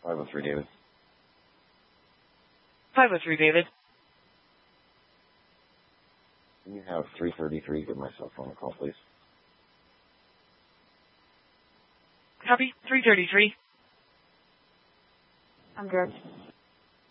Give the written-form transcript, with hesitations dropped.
503, David. 503, David. Can you have 333 give my cell phone a call, please? Copy. 333. I'm good.